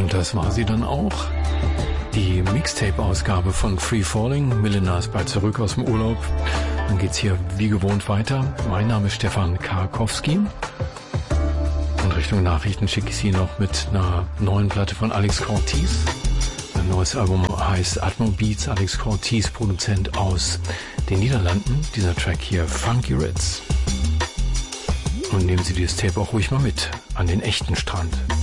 Und das war sie dann auch. Die Mixtape-Ausgabe von Free Falling. Milena ist bald zurück aus dem Urlaub. Dann geht's hier wie gewohnt weiter. Mein Name ist Stefan Karkowski. Und Richtung Nachrichten schicke ich Sie noch mit einer neuen Platte von Alex Cortez. Ein neues Album heißt Atmo Beats. Alex Cortez, Produzent aus den Niederlanden. Dieser Track hier, Funky Ritz. Und nehmen Sie dieses Tape auch ruhig mal mit an den echten Strand.